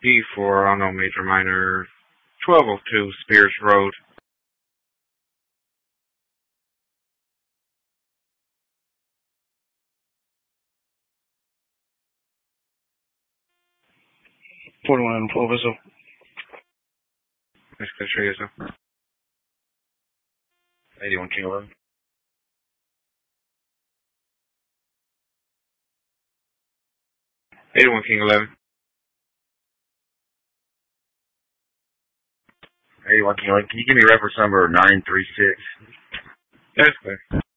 D4, unknown major minor, 1202 Spears Road. $41 Full Vessel. Nice to show you, sir. 81 King 11. 81 King 11. 81 King 11. Can you give me reference number 936? That's clear.